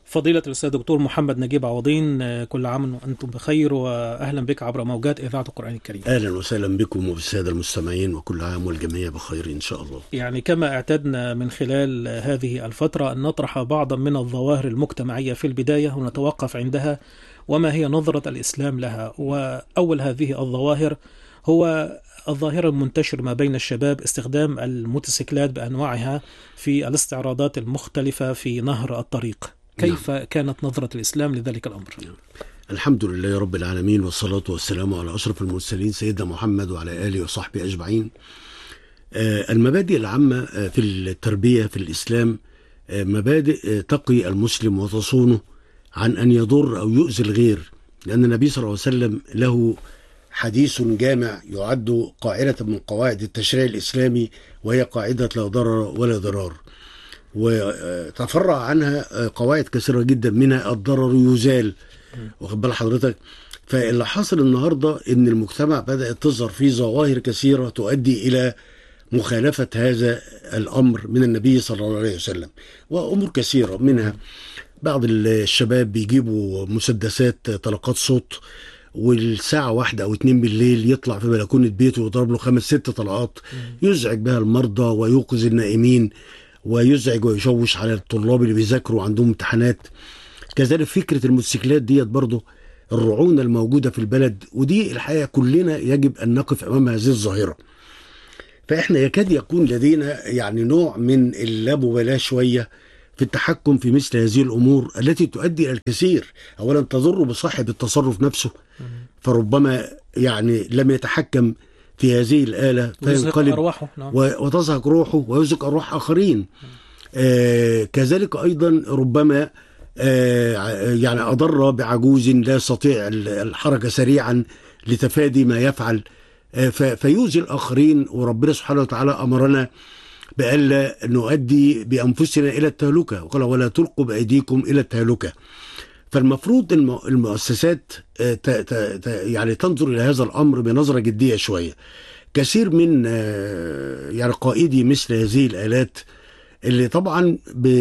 فضيلة الأستاذ دكتور محمد نجيب عوضين، كل عام وأنتم بخير، وأهلا بك عبر موجات إذاعة القرآن الكريم. أهلا وسهلا بكم وبالسادة المستمعين، وكل عام والجميع بخير إن شاء الله. يعني كما اعتدنا من خلال هذه الفترة أن نطرح بعضا من الظواهر المجتمعية في البداية ونتوقف عندها، وما هي نظرة الإسلام لها. وأول هذه الظواهر هو الظاهرة المنتشرة ما بين الشباب، استخدام الموتوسيكلات بأنواعها في الاستعراضات المختلفة في نهر الطريق. كيف كانت نظرة الإسلام لذلك الأمر؟ الحمد لله رب العالمين، والصلاة والسلام على أشرف المرسلين سيدنا محمد وعلى آله وصحبه أجمعين. المبادئ العامة في التربية في الإسلام مبادئ تقي المسلم وتصونه عن أن يضر أو يؤذي الغير، لأن النبي صلى الله عليه وسلم له حديث جامع يعد قاعدة من قواعد التشريع الإسلامي، وهي قاعدة لا ضرر ولا ضرار، وتفرع عنها قواعد كثيرة جدا، منها الضرر يزال. واخد بال حضرتك؟ فاللي حاصل النهاردة ان المجتمع بدأت تظهر فيه ظواهر كثيرة تؤدي الى مخالفة هذا الامر من النبي صلى الله عليه وسلم، وامور كثيرة، منها بعض الشباب بيجيبوا مسدسات طلقات صوت، والساعة 1 أو 2 بالليل يطلع في بلكونة بيته ويضرب له 5-6 طلقات يزعج بها المرضى ويوقظ النائمين ويزعج ويشوش على الطلاب اللي بيذاكروا عندهم امتحانات. كذلك فكرة الموتوسيكلات ديت برضه الرعونة الموجودة في البلد، ودي الحقيقة كلنا يجب أن نقف أمام هذه الظاهرة. فإحنا يكاد يكون لدينا يعني نوع من اللامبالاة شوية في التحكم في مثل هذه الأمور التي تؤدي إلى الكثير. أولا تضر بصاحب التصرف نفسه، فربما يعني لم يتحكم في هذه الآلة فينقلب وتزهق روحه ويزهق أرواح آخرين. كذلك أيضا ربما يعني أضر بعجوز لا يستطيع الحركة سريعا لتفادي ما يفعل، فيؤذي الآخرين. وربنا سبحانه وتعالى أمرنا بألا نؤدي بأنفسنا إلى التهلكة، وقال ولا تلقوا بأيديكم إلى التهلكة. فالمفروض المؤسسات يعني تنظر إلى هذا الأمر بنظرة جدية شوية. كثير من يعني قائدي مثل هذه الآلات اللي طبعا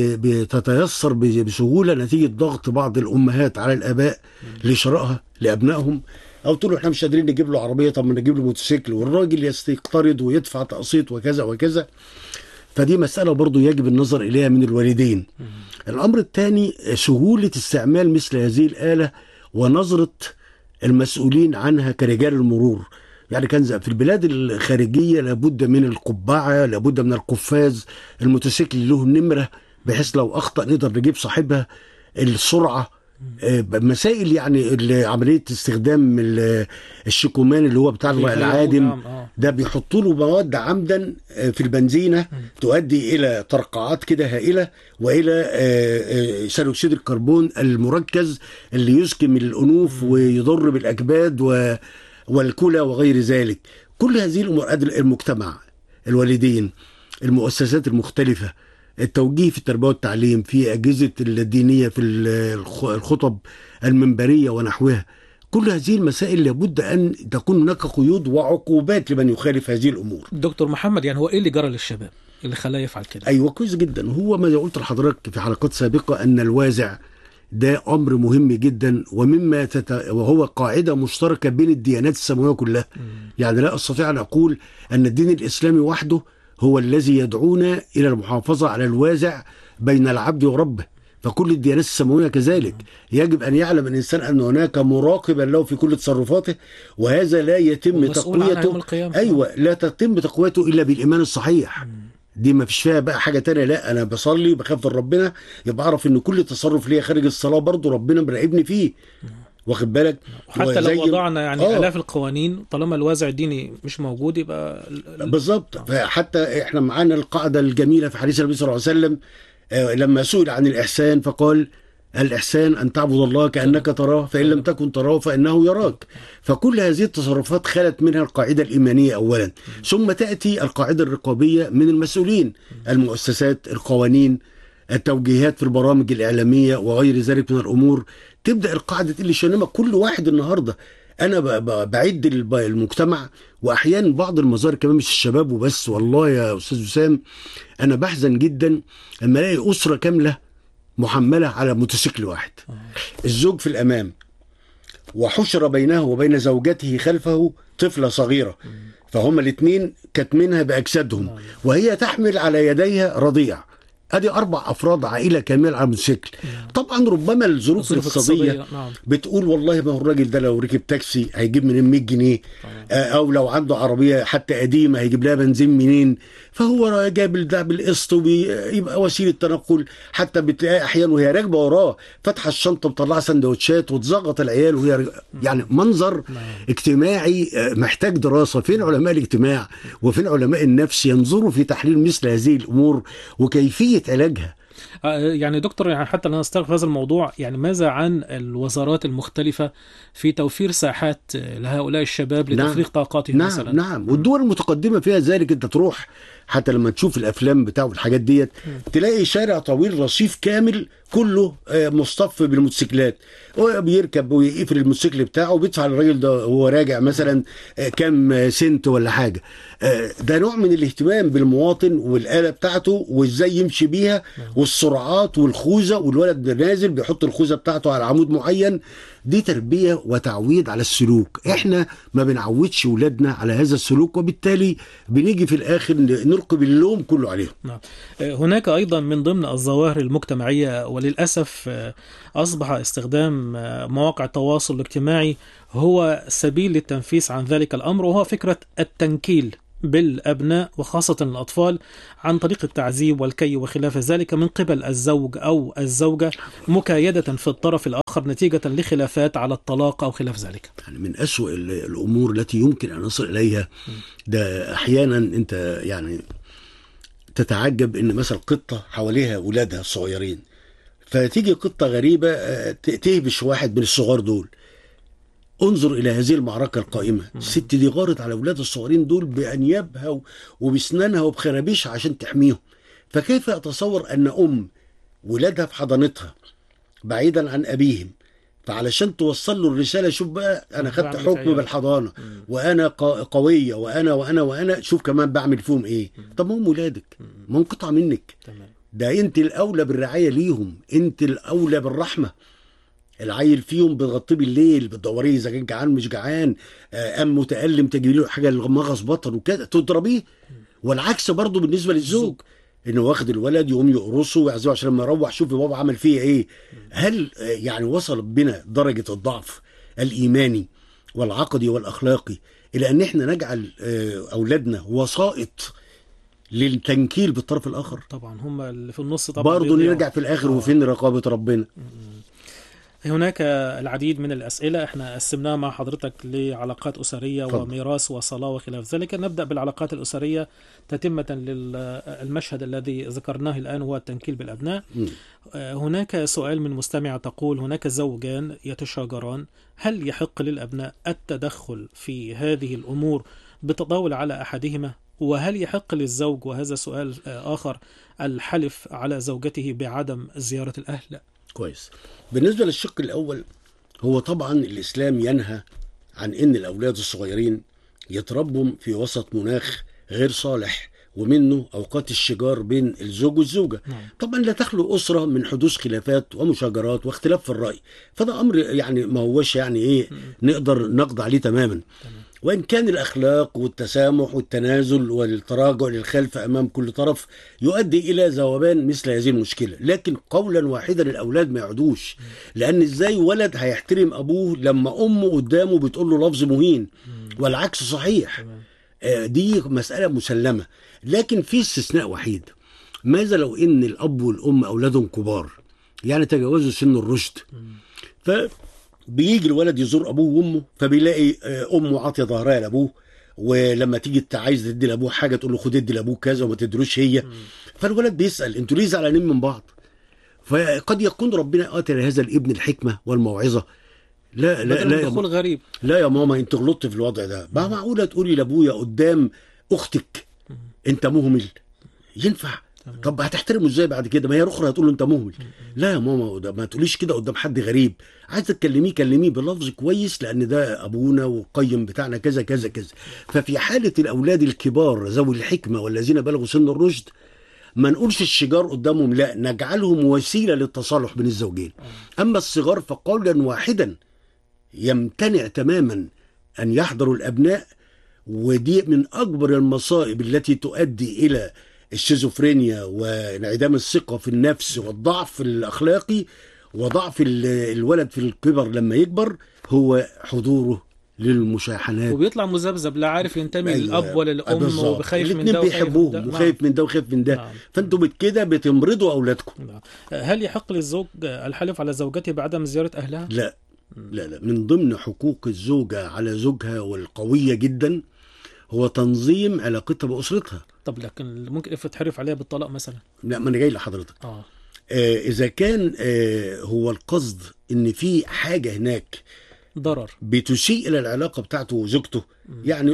بتتيسر بسهولة نتيجة ضغط بعض الأمهات على الآباء لشرائها لأبنائهم، أو تقول احنا مش قادرين نجيب له عربية، طب ما نجيب له موتوسيكل، والراجل يستقترض ويدفع تقسيط وكذا وكذا. فدي مسألة برضو يجب النظر إليها من الوالدين. الأمر الثاني سهولة استعمال مثل هذه الآلة ونظرة المسؤولين عنها كرجال المرور. يعني كان في البلاد الخارجية لابد من القبعة، لابد من القفاز، الموتوسيكل له نمرة بحيث لو أخطأ نقدر نجيب صاحبها، السرعة، مسائل يعني عملية استخدام الشيكومان اللي هو بتاع العادم ده بيحطوا له مواد عمدا في البنزينة تؤدي إلى ترقعات كده هائلة، وإلى ثاني أكسيد الكربون المركز اللي يسكم الأنوف ويضر بالأكباد والكلى وغير ذلك. كل هذه الأمور المجتمع، الوالدين، المؤسسات المختلفة، التوجيه في التربية والتعليم، في أجهزة الدينية، في الخطب المنبرية ونحوها، كل هذه المسائل لابد أن تكون هناك قيود وعقوبات لمن يخالف هذه الأمور. دكتور محمد، يعني هو إيه اللي جرى للشباب اللي خلاه يفعل كده؟ أيوة كويس جدا. هو ما قلت لحضرتك في حلقات سابقة أن الوازع ده أمر مهم جدا، ومما وهو قاعدة مشتركة بين الديانات السماوية كلها. يعني لا أستطيع أن أقول أن الدين الإسلامي وحده هو الذي يدعونا إلى المحافظة على الوازع بين العبد وربه، فكل الديانات السماوية كذلك. يجب أن يعلم الإنسان أن هناك مراقبا له في كل تصرفاته، وهذا لا يتم تقويته. أيوة، لا تتم تقويته إلا بالإيمان الصحيح. دي ما فيش فيها بقى حاجة تانية. لا، أنا بصلي بخاف من ربنا، يبقى أعرف إن كل تصرف ليا خارج الصلاة برضو ربنا مراقبني فيه. واخد بالك؟ حتى لو وضعنا يعني آلاف القوانين، طالما الوازع الديني مش موجود يبقى بالظبط. فحتى احنا معانا القاعدة الجميلة في حديث النبي صلى الله عليه وسلم لما سئل عن الإحسان فقال الإحسان أن تعبد الله كأنك تراه فإن لم تكن تراه فإنه يراك. فكل هذه التصرفات خلت منها القاعدة الإيمانية أولا، ثم تأتي القاعدة الرقابية من المسؤولين، المؤسسات، القوانين، التوجيهات في البرامج الإعلامية وغير ذلك من الأمور. تبدأ القاعدة اللي شنمة كل واحد النهاردة. أنا بعد المجتمع، وأحيانا بعض المظاهر كمان مش الشباب وبس. والله يا أستاذ وسام أنا بحزن جدا لما ألاقي أسرة كاملة محملة على موتوسيكل واحد، الزوج في الأمام وحشر بينه وبين زوجته خلفه طفلة صغيرة، فهم الاثنين كاتمينها بأجسادهم، وهي تحمل على يديها رضيع. ادي 4 افراد عائله كامله على الموتوسيكل. طبعا ربما الظروف الاقتصاديه بتقول والله ما هو الراجل ده لو ركب تاكسي هيجيب منين 100 جنيه، او لو عنده عربيه حتى قديمه هيجيب لها بنزين منين، فهو جاب ده بالقسط ويبقى وسيله تنقل. حتى بتلاقي احيانا وهي راكبه وراه فاتحه الشنطه مطلعه سندوتشات وتزغط العيال وهي يعني منظر اجتماعي محتاج دراسه. فين علماء الاجتماع وفين علماء النفس ينظروا في تحليل مثل هذه الامور وكيفيه علاجها؟ يعني دكتور، يعني حتى لا نستغرق هذا الموضوع، يعني ماذا عن الوزارات المختلفة في توفير ساحات لهؤلاء الشباب لتفريغ طاقاتهم مثلا؟ نعم، والدول المتقدمة فيها ذلك. انت تروح حتى لما تشوف الافلام بتاعه الحاجات ديت تلاقي شارع طويل رصيف كامل كله مصطف بالموتوسيكلات، وبيركب ويقفل الموتوسيكل بتاعه وبيدفع للراجل ده وهو راجع مثلا كام سنت ولا حاجة. ده نوع من الاهتمام بالمواطن والآلة بتاعته وازاي يمشي بيها والسرعات والخوذة، والولد نازل بيحط الخوذة بتاعته على عمود معين. دي تربية وتعويد على السلوك. احنا ما بنعودش ولادنا على هذا السلوك، وبالتالي بنيجي في الاخر نلقي باللوم كله عليهم. هناك ايضا من ضمن الظواهر المجتمعية، وللأسف اصبح استخدام مواقع التواصل الاجتماعي هو سبيل للتنفيس عن ذلك الامر، وهو فكرة التنكيل بالأبناء وخاصة الأطفال عن طريق التعذيب والكي وخلاف ذلك من قبل الزوج أو الزوجة، مكايدة في الطرف الآخر نتيجة لخلافات على الطلاق أو خلاف ذلك. يعني من أسوأ الأمور التي يمكن أن نصل إليها. ده أحيانا أنت يعني تتعجب إن مثلا قطة حواليها أولادها الصغيرين، فتيجي قطة غريبة تهبش واحد من الصغار دول. انظر إلى هذه المعركة القائمة. الست دي غارت على أولاد الصغيرين دول بأنيابها وبسنانها وبخرابيش عشان تحميهم. فكيف أتصور أن ولادها في حضانتها بعيدا عن أبيهم، فعلشان توصل له الرسالة شوف بقى أنا خدت حكم بالحضانة وأنا قوية وأنا شوف كمان بعمل فيهم إيه. طب ما هم ولادك، ما هم قطعة منك. ده أنت الأولى بالرعاية ليهم، أنت الأولى بالرحمة. العيل فيهم بتغطيه بالليل، بتدوريه اذا كان جعان مش جعان، قام متألم تجيب له حاجه لمغص بطن وكده تضربيه. والعكس برضه بالنسبه للزوج، انه واخد الولد يقوم يقرصه ويعزوه عشان لما يروح شوف بابا عمل فيه ايه. هل يعني وصل بنا درجه الضعف الايماني والعقدي والاخلاقي الى ان احنا نجعل اولادنا وسائط للتنكيل بالطرف الاخر؟ طبعا هم اللي في النص طبعا برضه نرجع في الاخر وفين رقابه ربنا؟ هناك العديد من الأسئلة احنا قسمناها مع حضرتك لعلاقات أسرية وميراث وصلاة وخلاف ذلك. نبدأ بالعلاقات الأسرية تتمة للمشهد الذي ذكرناه الآن، هو التنكيل بالأبناء. هناك سؤال من مستمع تقول: هناك زوجان يتشاجران، هل يحق للأبناء التدخل في هذه الأمور بتطاول على أحدهما؟ وهل يحق للزوج، وهذا سؤال آخر، الحلف على زوجته بعدم زيارة الأهل؟ كويس. بالنسبة للشق الأول، هو طبعا الإسلام ينهى عن أن الأولاد الصغيرين يتربوا في وسط مناخ غير صالح، ومنه أوقات الشجار بين الزوج والزوجة. طبعا لا تخلو أسرة من حدوث خلافات ومشاجرات واختلاف في الرأي، فده أمر يعني ما هوش يعني إيه نقدر نقضي عليه تماما. وإن كان الأخلاق والتسامح والتنازل والتراجع للخلف أمام كل طرف يؤدي إلى ذوبان مثل هذه المشكلة، لكن قولا واحدا الأولاد ما يعدوش. لأن إزاي ولد هيحترم أبوه لما أمه قدامه بتقول له لفظ مهين، والعكس صحيح. دي مسألة مسلمة، لكن في استثناء وحيد. ماذا لو إن الأب والأم أولادهم كبار، يعني تجاوزوا سن الرشد، بيجي الولد يزور ابوه وامه، فبيلاقي امه عاطيه ظهرها لابوه، ولما تيجي عايز تدي لابوه حاجه تقول له خد ادي لابوه كذا وما تدروش هي. فالولد بيسال انتوا ليه زعلانين من بعض؟ فقد يكون ربنا اتى لهذا الابن الحكمه والموعظه. لا يا غريب. لا يا ماما انت غلطت في الوضع ده. ما معقوله تقولي لابويا قدام اختك انت مهمل؟ ينفع؟ طب هتحترمه ازاي بعد كده؟ ما هي اخرى هتقول له انت مهمل. لا يا ماما ما تقوليش كده قدام حد غريب، عايزه تكلميه بلفظ كويس، لان ده ابونا والقيم بتاعنا كذا كذا كذا. ففي حاله الاولاد الكبار ذوي الحكمه والذين بلغوا سن الرشد، ما نقولش الشجار قدامهم، لا، نجعلهم وسيلة للتصالح بين الزوجين. أما الصغار فقولا واحدا يمتنع تماما أن يحضروا الأبناء، ودي من أكبر المصائب التي تؤدي إلى الشيزوفرينيا وانعدام الثقة في النفس والضعف الأخلاقي وضعف الولد في الكبر لما يكبر، هو حضوره للمشاحنات، وبيطلع مذبذب، لا عارف ينتمي أيوة. للأب ولا للأم، بالظبط. وبخايف من الاتنين ده وخايف من بيحبوهم ده. وخايف من ده وخايف من ده. نعم. فانتوا كده بتمرضوا أولادكم. نعم. هل يحق للزوج الحلف على زوجته بعدم زيارة أهلها؟ لا لا لا، من ضمن حقوق الزوجة على زوجها والقوية جدا هو تنظيم علاقتها بأسرتها. طب لكن ممكن تحرف عليها بالطلاق مثلا؟ لا، ما انا جاي لحضرتك. اذا كان هو القصد ان في حاجة هناك ضرر بتسيء الى العلاقة بتاعته وزوجته، يعني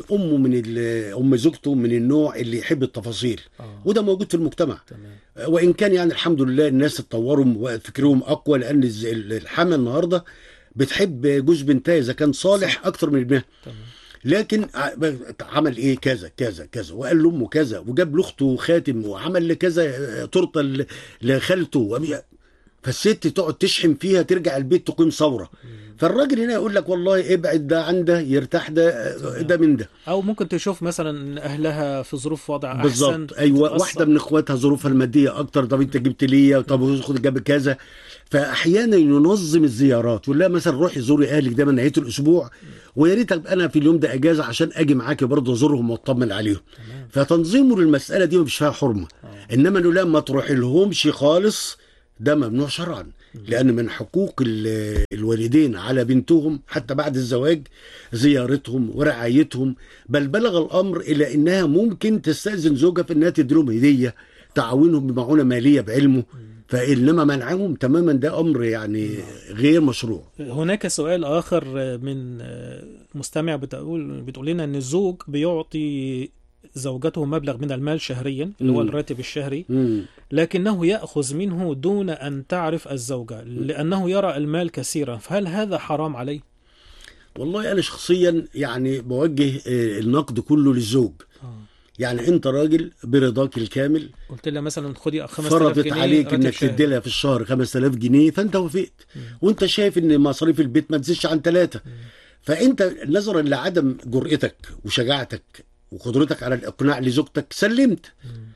ام زوجته من النوع اللي يحب التفاصيل، وده موجود في المجتمع. تمام. وان كان يعني الحمد لله الناس اتطوروا وفكرهم اقوى، لان الحما النهارده بتحب جوز بنتها اذا كان صالح اكتر من ابنها. تمام. لكن عمل ايه كذا كذا كذا، وقال لامه كذا، وجاب لاخته خاتم، وعمل لكذا تورته لخالته، فالست تقعد تشحن فيها، ترجع البيت تقيم ثوره. فالراجل هنا يقول لك والله ابعد ده عن ده، يرتاح ده من ده. او ممكن تشوف مثلا اهلها في ظروف وضع احسن. بالظبط، ايوه، واحده من اخواتها ظروفها الماديه اكتر، طب انت جبت ليه، طب خد جاب كذا. فاحيانا ينظم الزيارات، ولا مثلا روحي زوري اهلك ده من نهايه الاسبوع، ويا ريت انا في اليوم ده اجازه عشان اجي معاكي برضه ازورهم واطمن عليهم. فتنظيمه للمساله دي مش فيها حرمه. انما انه لا، ما تروح لهمش خالص، ده ممنوع شرعا، لأن من حقوق الوالدين على بنتهم حتى بعد الزواج زيارتهم ورعايتهم، بل بلغ الأمر إلى أنها ممكن تستأذن زوجها في أنها تديلهم هدية، تعاونهم بمعونة مالية بعلمه. فإنما منعهم تماما ده أمر يعني غير مشروع. هناك سؤال آخر من مستمع بتقول لنا أن الزوج بيعطي زوجته مبلغ من المال شهريا اللي هو الراتب الشهري، لكنه يأخذ منه دون أن تعرف الزوجة لأنه يرى المال كثيرا، فهل هذا حرام عليه؟ والله أنا شخصيا يعني بوجه النقد كله للزوج. يعني أنت راجل برضاك الكامل، قلت لها مثلا خدي 5000 جنيه، فرضت عليك إنك تدي لها في الشهر 5000 جنيه، فأنت وافقت، وأنت شايف إن مصاريف البيت ما تزيدش عن 3، فأنت نظرا لعدم جرأتك وشجاعتك وقدرتك على الإقناع لزوجتك سلمت.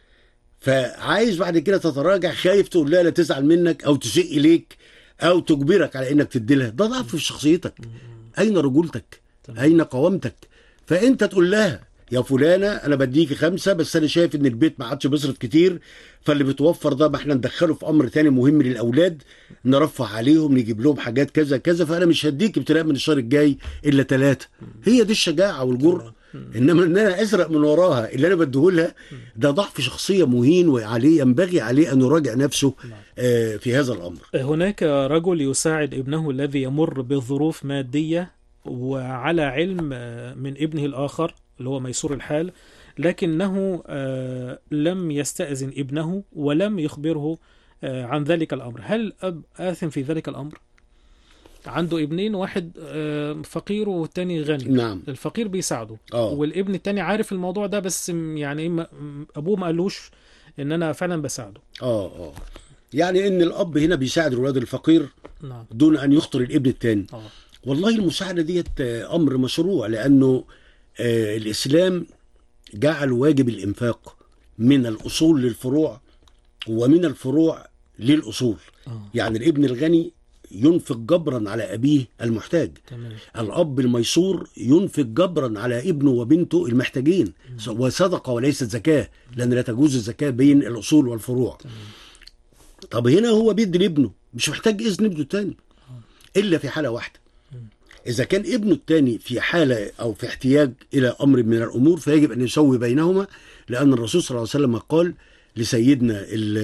فعايز بعد كده تتراجع، خايف تقول لها لا تزعل منك أو تسيء إليك أو تجبرك على إنك تديلها، ده ضعف في شخصيتك. أين رجولتك؟ أين قوامتك؟ فأنت تقول لها يا فلانة أنا بديكي 5، بس أنا شايف إن البيت ما عادش بيصرف كتير، فاللي بتوفر ده ما إحنا ندخله في أمر تاني مهم للأولاد، نرفع عليهم، نجيب لهم حاجات كذا كذا، فأنا مش هديك ابتداء من الشهر الجاي إلا 3. هي دي الشجاعة والجرأة. انما ان انا ازرق من وراها اللي انا بديهولها، ده ضعف شخصيه مهين، وعليه ينبغي عليه ان يراجع نفسه في هذا الامر. هناك رجل يساعد ابنه الذي يمر بظروف ماديه وعلى علم من ابنه الاخر اللي هو ميسور الحال، لكنه لم يستأذن ابنه ولم يخبره عن ذلك الامر. هل الاب آثم في ذلك الامر؟ عنده ابنين، واحد فقير والتاني غني. نعم. الفقير بيساعده والابن التاني عارف الموضوع ده، بس يعني ابوه ما قالوش ان انا فعلا بساعده. يعني ان الاب هنا بيساعد الولاد الفقير. نعم. دون ان يخطر الابن التاني. والله المساعدة ديت امر مشروع، لانه الاسلام جعل واجب الانفاق من الاصول للفروع ومن الفروع للاصول. يعني الابن الغني ينفق جبرا على أبيه المحتاج. تمام. الأب الميسور ينفق جبرا على ابنه وبنته المحتاجين، وصدقة وليست زكاة، لأن لا تجوز الزكاة بين الأصول والفروع. تمام. طب هنا هو بيدي لابنه، مش محتاج إذن ابنه التاني إلا في حالة واحدة، إذا كان ابنه التاني في حالة أو في احتياج إلى أمر من الأمور، فيجب أن يسوي بينهما، لأن الرسول صلى الله عليه وسلم قال لسيدنا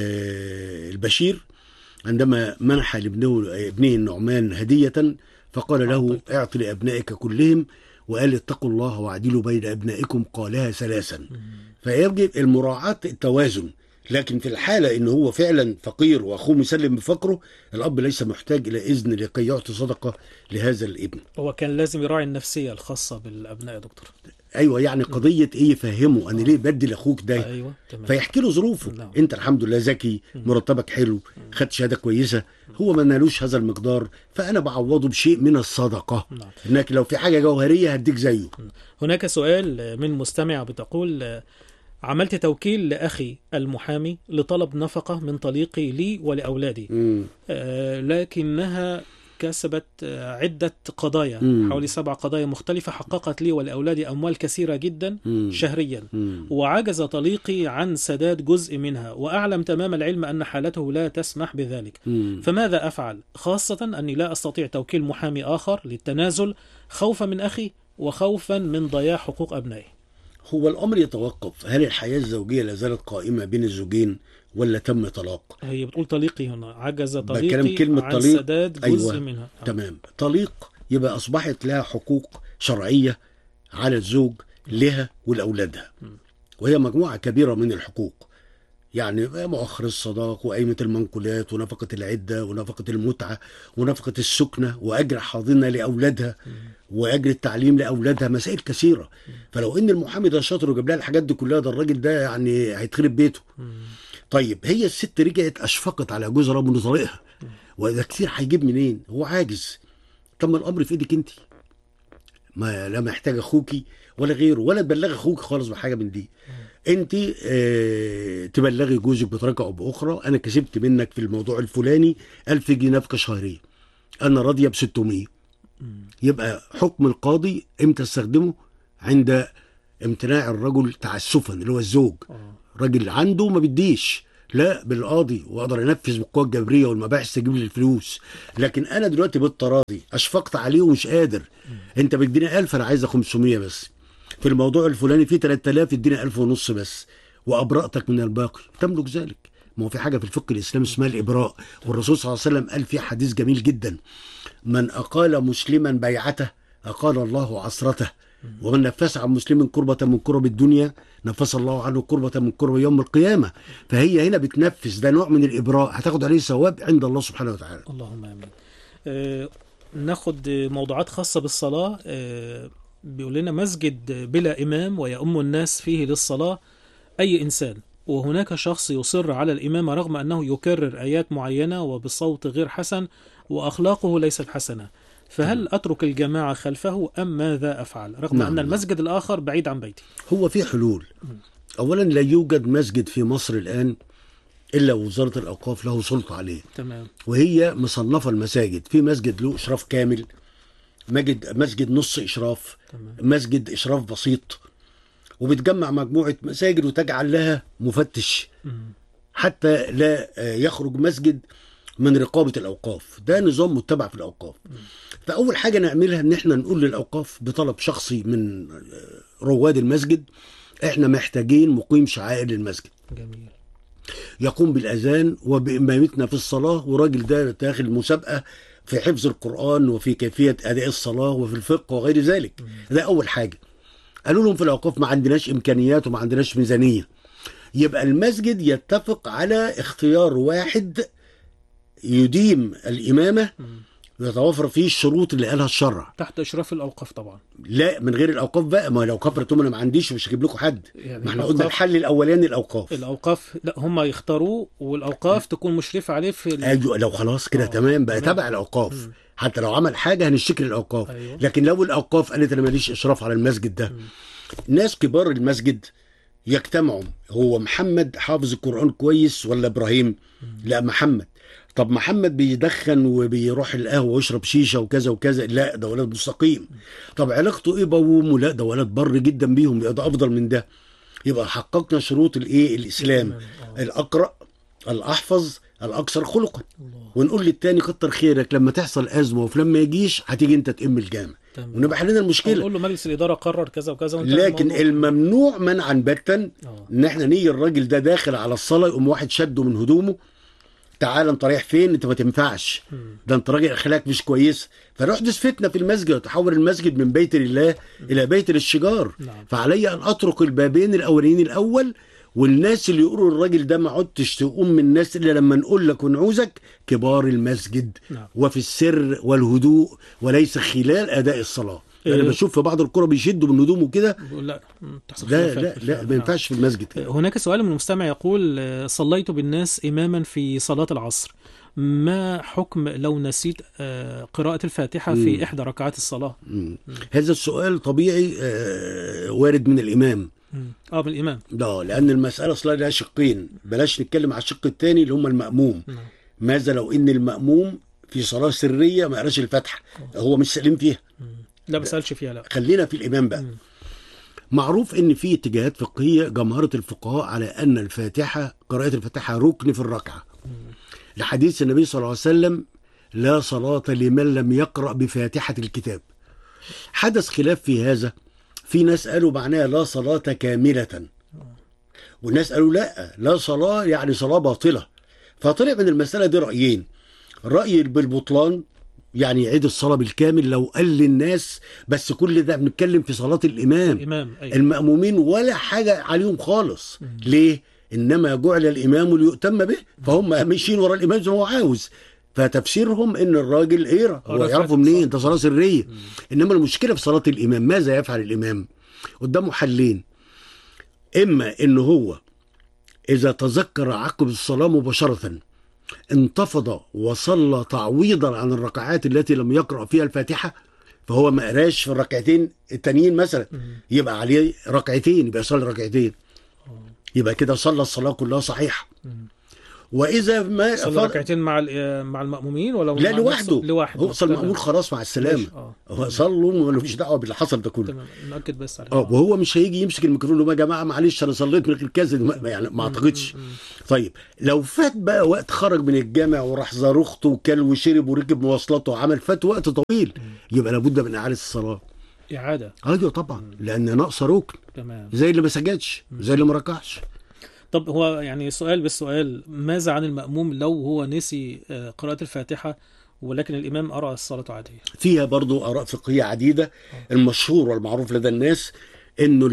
البشير عندما منح لابنه النعمان هدية، فقال له اعط لأبنائك كلهم، وقال اتقوا الله واعدلوا بين أبنائكم، قالها 3. فيجب المراعاة التوازن. لكن في الحالة إنه هو فعلا فقير وأخوه مسلم بفقره، الأب ليس محتاج إلى إذن لكي يعطي صدقة لهذا الابن. هو كان لازم يراعي النفسية الخاصة بالأبناء يا دكتور. ايوه يعني قضيه ايه، يفهمه انا ليه بدي لاخوك ده. ايوه تمام. فيحكي له ظروفه. نعم. انت الحمد لله ذكي، مرتبك حلو، خدت شهاده كويسه، هو ما نالوش هذا المقدار، فانا بعوضه بشيء من الصدقه. نعم. انك لو في حاجه جوهريه هديك زيه. هناك سؤال من مستمعة بتقول: عملت توكيل لأخي المحامي لطلب نفقة من طليقي لي ولأولادي، لكنها كسبت عدة قضايا، حوالي 7 قضايا مختلفة، حققت لي ولأولادي أموال كثيرة جدا شهريا، وعجز طليقي عن سداد جزء منها، وأعلم تمام العلم أن حالته لا تسمح بذلك، فماذا أفعل؟ خاصة أني لا أستطيع توكيل محامي آخر للتنازل خوفا من أخي وخوفا من ضياع حقوق أبنائي. هو الامر يتوقف، هل الحياه الزوجيه لا زالت قائمه بين الزوجين ولا تم طلاق؟ هي بتقول طليقي هنا، عجز بكلام طليقي كلمة عن طليق. سداد جزء أيوة. منها. تمام. طليق يبقى أصبحت لها حقوق شرعية على الزوج لها ولأولادها، وهي مجموعة كبيرة من الحقوق، يعني مؤخر الصداق وقيمة المنقولات ونفقة العدة ونفقة المتعة ونفقة السكنة وأجر حاضنة لأولادها وأجر التعليم لأولادها، مسائل كثيرة. فلو إن المحامي ده شاطر وجاب لها الحاجات دي كلها، ده الراجل ده يعني هيتخرب بيته. طيب هي الست رجعت أشفقت على جوزها رغم إنه طريقها، وده كتير هيجيب منين؟ هو عاجز. طب ما الأمر في إيدك أنت، ما لا محتاج أخوكي ولا غيره، ولا تبلغي أخوك خالص بحاجة من دي. انت تبلغي جوزك بطريقه او باخرى: انا كسبت منك في الموضوع الفلاني 1000 جنيه نفقه شهريه، انا راضيه ب 600. يبقى حكم القاضي امتى استخدمه؟ عند امتناع الرجل تعسفا، اللي هو الزوج. راجل عنده ما بيديش، لا بالقاضي واقدر انفذ بالقوه الجبريه والمباحث تجيب لي الفلوس. لكن انا دلوقتي بالتراضي اشفقت عليه ومش قادر، انت بتديني 1000 انا عايزه 500 بس، في الموضوع الفلاني فيه 3000 اديني 1500 بس، وابرأتك من الباقي، تملك ذلك. ما هو في حاجه في الفقه الاسلامي اسمها الابراء، والرسول صلى الله عليه وسلم قال فيه حديث جميل جدا: من اقال مسلما بيعته اقال الله عثرته، ومن نفس عن مسلم كربة من كرب الدنيا نفس الله عنه كربة من كرب يوم القيامة. فهي هنا بتنفس، ده نوع من الإبراء، هتاخد عليه ثواب عند الله سبحانه وتعالى. اللهم آمين. ناخد موضوعات خاصة بالصلاة. بيقول لنا: مسجد بلا إمام ويؤم الناس فيه للصلاة أي إنسان، وهناك شخص يصر على الإمامة رغم أنه يكرر آيات معينة وبصوت غير حسن وأخلاقه ليست حسنة، فهل أترك الجماعة خلفه أم ماذا أفعل رغم أن المسجد الآخر بعيد عن بيتي؟ هو في حلول. أولا لا يوجد مسجد في مصر الآن إلا وزارة الأوقاف له سلطة عليه. تمام. وهي مصنفة المساجد، في مسجد له إشراف كامل، مسجد نص إشراف، تمام. مسجد إشراف بسيط، وبتجمع مجموعة مساجد وتجعل لها مفتش حتى لا يخرج مسجد من رقابة الأوقاف. ده نظام متبع في الأوقاف. فأول حاجة نعملها إن احنا نقول للأوقاف بطلب شخصي من رواد المسجد: احنا محتاجين مقيم شعائر للمسجد. جميل. يقوم بالأذان وبإمامتنا في الصلاة، وراجل ده داخل مسابقة في حفظ القرآن وفي كيفية أداء الصلاة وفي الفقه وغير ذلك. ده أول حاجة. قالوا لهم في الأوقاف ما عندناش إمكانيات وما عندناش ميزانية. يبقى المسجد يتفق على اختيار واحد يديم الإمامة ويتوفر فيه الشروط اللي قالها الشرع تحت إشراف الأوقاف طبعا. لا من غير الأوقاف بقى، ما لو كفرتم أنا ما عنديش مش هجيب لكم حد. يعني ما احنا قلنا الحل الأولاني الأوقاف لا هم يختاروه والأوقاف تكون مشرفة عليه في أيوة لو خلاص كده تمام بقى تبع الأوقاف. حتى لو عمل حاجة هنشتكي الأوقاف. أيوة. لكن لو الأوقاف قالت أنا ماليش إشراف على المسجد ده، ناس كبار المسجد يجتمعوا: هو محمد حافظ القرآن كويس ولا إبراهيم؟ لا محمد. طب محمد بيدخن وبيروح القهوة ويشرب شيشة وكذا وكذا؟ لا ده ولد مستقيم. طب علاقته ايه بابوه؟ لا ده ولد بر جدا بيهم، يبقى ده افضل من ده. يبقى حققنا شروط الايه الاسلام: الاقرأ، الاحفظ، الاكثر خلقا. ونقول للتاني كتر خيرك، لما تحصل ازمه ولما يجيش هتيجي انت تأم الجامع ونبقى حلينا المشكله. نقول له مجلس الاداره قرر كذا وكذا. لكن الممنوع منعا باتا ان احنا نيجي الراجل ده داخل على الصلاه يقوم واحد شده من هدومه: تعال انت رايح فين؟ انت ما تنفعش، ده انت راجل اخلاق مش كويس. فنحدث فتنه في المسجد وتحول المسجد من بيت لله الى بيت للشجار. فعلي ان اترك البابين الاولين الاول، والناس اللي يقولوا الراجل ده ما عدتش تقوم من الناس الا لما نقول لك ونعوزك كبار المسجد. وفي السر والهدوء وليس خلال اداء الصلاه. انا بشوف في بعض القرى بيشدوا من هدومه كده. لا تحصل لا خلافات لا في لا، ما ينفعش في المسجد. هناك سؤال من المستمع يقول صليت بالناس إماما في صلاة العصر، ما حكم لو نسيت قراءة الفاتحة في إحدى ركعات الصلاة؟ هذا السؤال طبيعي وارد من الإمام. من الإمام. لأن المسألة أصلا لها شقين، بلاش نتكلم على الشق الثاني اللي هم المأموم. ماذا لو إن المأموم في صلاة سرية ما قراش الفاتحة، هو مش سليم فيها؟ لا ما سألش فيها. لا خلينا في الإمام بقى. معروف ان في اتجاهات فقهيه جمهره الفقهاء على ان الفاتحه، قراءه الفاتحه ركن في الركعه، لحديث النبي صلى الله عليه وسلم: لا صلاه لمن لم يقرأ بفاتحه الكتاب. حدث خلاف في هذا، في ناس قالوا معناها لا صلاه كامله، والناس قالوا لا صلاه يعني صلاه باطله. فطلع من المساله دي رايين: راي بالبطلان، يعني يعيد الصلاة بالكامل لو قال للناس، بس كل ده بنتكلم في صلاة الإمام. أيوة. المأمومين ولا حاجة عليهم خالص. ليه؟ إنما جعل الإمام ليؤتم به، فهم ماشيين ورا الإمام زي ما هو عاوز. فتفسيرهم إن الراجل إيه، هو يعرفوا منين؟ ده صلاة سرية. إنما المشكلة في صلاة الإمام، ماذا يفعل الإمام؟ قدامه حلين: إما إن هو إذا تذكر عقب الصلاة مباشرة انتفض وصلى تعويضا عن الركعات التي لم يقرأ فيها الفاتحة، فهو ما قراش في الركعتين التانيين مثلا، يبقى عليه ركعتين، يبقى يصلي ركعتين، يبقى كده صلى الصلاة كلها صحيحة. وإذا ما صلى ركعتين مع المأمومين ولا لا لوحده؟ لوحده. هو صلى المأمون خلاص مع السلامة. هو صلوا ملوش دعوة باللي حصل ده كله. تمام، نأكد بس على وهو مش هيجي يمسك الميكروفون يقول: يا جماعة معلش أنا صليت من غير كذا، يعني ما أعتقدش. طيب لو فات بقى وقت، خرج من الجامع وراح زار أخته وكل وشرب وركب مواصلاته وعمل، فات وقت طويل، يبقى لابد من إعادة الصلاة. إعادة؟ أيوه طبعا، لأن ناقص ركن. تمام. زي اللي ما سجدش، زي اللي ما ركعش. طب هو يعني سؤال بالسؤال، ماذا عن المأموم لو هو نسي قراءة الفاتحة ولكن الإمام أرى الصلاة عادية؟ فيها برضو آراء فقهية عديدة. المشهور والمعروف لدى الناس إنه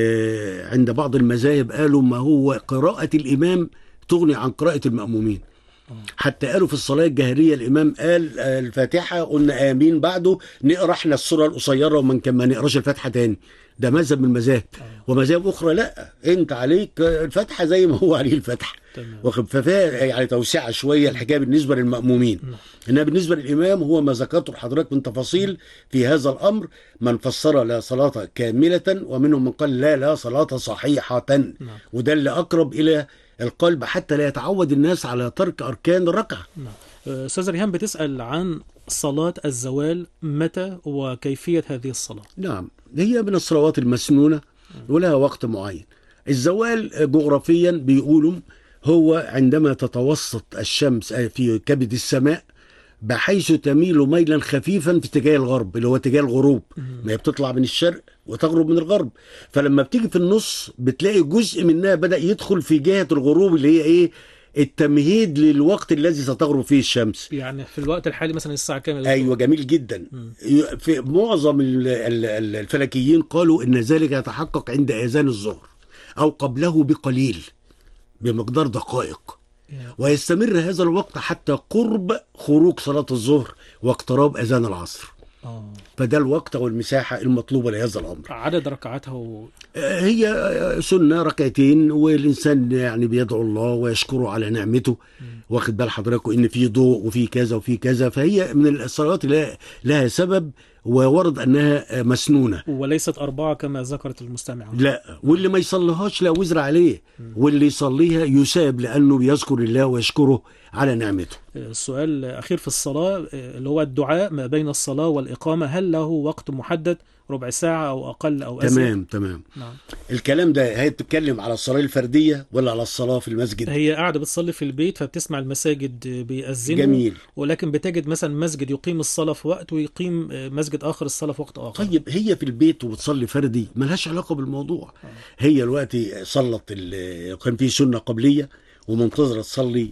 عند بعض المذاهب قالوا ما هو قراءة الإمام تغني عن قراءة المأمومين. حتى قالوا في الصلاة الجهرية الإمام قال الفاتحة قلنا آمين، بعده نقرأ احنا السورة القصيرة ومن كان ما نقراش الفاتحة تاني. ده مذهب من المذاهب. ومذاهب أخرى لا، أنت عليك الفاتحة زي ما هو عليه الفاتحة. ففيها يعني توسعة شوية الحكاية بالنسبة للمأمومين. إنها بالنسبة للإمام هو ما ذكرته لحضرتك من تفاصيل في هذا الأمر. من فسر لا صلاة كاملة، ومنهم من قال لا صلاة صحيحة. وده اللي أقرب إلى القلب حتى لا يتعود الناس على ترك أركان الركعة. أستاذ ريهام بتسأل عن صلاة الزوال، متى وكيفية هذه الصلاة؟ نعم، هي من الصلوات المسنونة ولها وقت معين. الزوال جغرافيا بيقولوا هو عندما تتوسط الشمس في كبد السماء بحيث تميل ميلا خفيفا في اتجاه الغرب، اللي هو اتجاه الغروب. ما هي بتطلع من الشرق وتغرب من الغرب، فلما بتيجي في النص بتلاقي جزء منها بدأ يدخل في جهة الغروب، اللي هي ايه؟ التمهيد للوقت الذي ستغرب فيه الشمس. يعني في الوقت الحالي مثلا الساعة كام؟ ايوه جميل جدا. في معظم الفلكيين قالوا ان ذلك يتحقق عند اذان الظهر او قبله بقليل بمقدار دقائق، ويستمر هذا الوقت حتى قرب خروج صلاة الظهر واقتراب اذان العصر. فده الوقت والمساحة المطلوبة لهذا الأمر. عدد ركعاتها هي سنة ركعتين، والإنسان يعني بيدعو الله ويشكره على نعمته. واخد بال حضراتكم إن في ضوء وفي كذا وفي كذا، فهي من الصلوات لها سبب، وورد أنها مسنونة وليست 4 كما ذكرت المستمعة. لا، واللي ما يصليهاش لا وزر عليه، واللي يصليها يساب لأنه بيذكر الله ويشكره على نعمته. السؤال الأخير في الصلاة اللي هو الدعاء ما بين الصلاة والإقامة، هل له وقت محدد؟ ربع ساعة أو أقل أو أزيد؟ تمام. نعم. الكلام ده هي بتتكلم على الصلاة الفردية ولا على الصلاة في المسجد؟ هي قاعدة بتصلي في البيت فبتسمع المساجد بيأذنوا. جميل. ولكن بتجد مثلا مسجد يقيم الصلاة في وقت ويقيم مسجد آخر الصلاة في وقت آخر. طيب هي في البيت وبتصلي فردي ملهاش علاقة بالموضوع. هي دلوقتي صلت كان في سنة قبلية ومنتظرة تصلي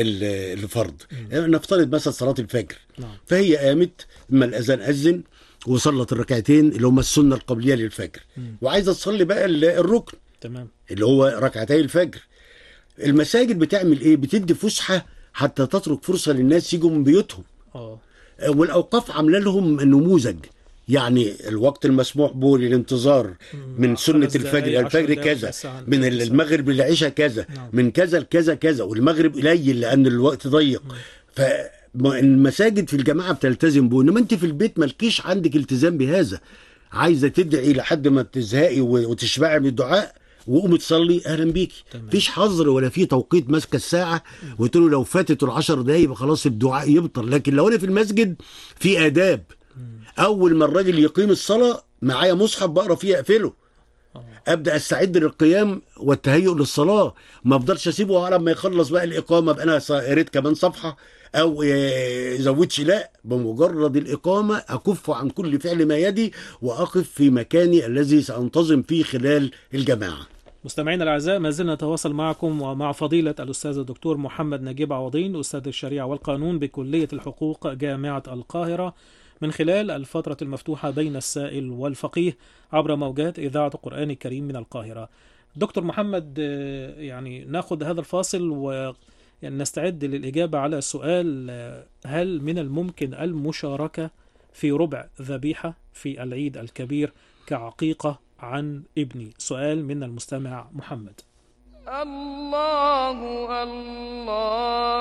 الفرض. نفترض مثلا صلاة الفجر. فهي قامت اما الأذان أذن وصلت الركعتين اللي هم السنة القبلية للفجر، وعايزة تصلي بقى الركن. تمام. اللي هو ركعتي الفجر. المساجد بتعمل ايه؟ بتدي فسحة حتى تترك فرصة للناس يجوا من بيوتهم. والأوقاف عامله لهم نموذج، يعني الوقت المسموح به للانتظار من سنة 5 الفجر دقايق، 10 الفجر دقايق، كذا، ساعة. من المغرب للعشاء كذا، نعم. من كذا لكذا كذا، والمغرب قليل لأن الوقت ضيق. فالمساجد في الجماعة بتلتزم به، إنما أنت في البيت مالكيش عندك التزام بهذا. عايزة تدعي لحد ما تزهقي وتشبعي من الدعاء وقومي تصلي، اهلا بيكي. مفيش حظر ولا في توقيت ماسكه الساعه وتقول له لو فاتت ال10 دقايق يبقى خلاص الدعاء يبطل. لكن لو انا في المسجد في اداب، اول ما الراجل يقيم الصلاه معايا مصحف بقرا فيه اقفله، ابدا استعد للقيام والتهيؤ للصلاه، ما افضلش اسيبه على ما يخلص بقى الاقامه بقى انا قريت كمان صفحه او زودش. لا، بمجرد الاقامه اكف عن كل فعل ما يدي واقف في مكاني الذي سانتظم فيه خلال الجماعه. مستمعينا الأعزاء، ما زلنا نتواصل معكم ومع فضيلة الأستاذ الدكتور محمد نجيب عوضين، أستاذ الشريعة والقانون بكلية الحقوق جامعة القاهرة، من خلال الفترة المفتوحة بين السائل والفقيه عبر موجات إذاعة القرآن الكريم من القاهرة. دكتور محمد، يعني ناخذ هذا الفاصل ونستعد للإجابة على سؤال: هل من الممكن المشاركة في ربع ذبيحة في العيد الكبير كعقيقة عن ابني؟ سؤال من المستمع محمد. الله الله